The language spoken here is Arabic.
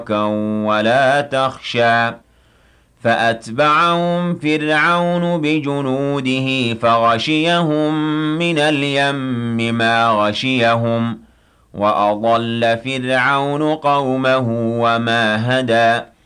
ولا تخشى فأتبعهم فرعون بجنوده فغشيهم من اليم ما غشيهم وأضل فرعون قومه وما هدى